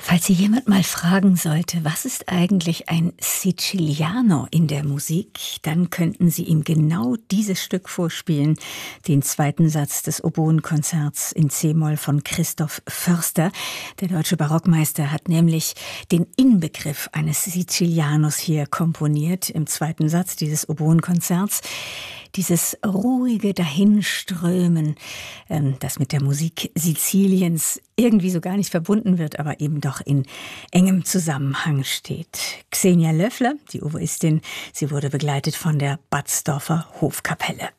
Falls Sie jemand mal fragen sollte, was ist eigentlich ein Siciliano in der Musik, dann könnten Sie ihm genau dieses Stück vorspielen, den zweiten Satz des Oboenkonzerts in C-Moll von Christoph Förster. Der deutsche Barockmeister hat nämlich den Inbegriff eines Sicilianos hier komponiert, im zweiten Satz dieses Oboenkonzerts. Dieses ruhige Dahinströmen, das mit der Musik Siziliens irgendwie so gar nicht verbunden wird, aber eben doch in engem Zusammenhang steht. Xenia Löffler, die Oboistin, sie wurde begleitet von der Batzdorfer Hofkapelle.